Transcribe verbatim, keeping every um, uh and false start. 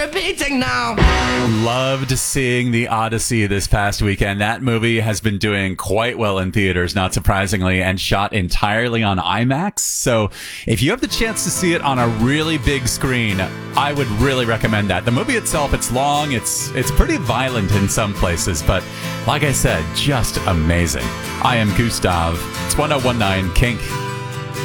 repeating now. Loved seeing The Odyssey this past weekend. That movie has been doing quite well in theaters, not surprisingly, and shot entirely on IMAX. So if you have the chance to see it on a really big screen, I would really recommend that. The movie itself, it's long, it's it's pretty violent in some places, but like I said, just amazing. I am Gustav. It's ten nineteen Kink.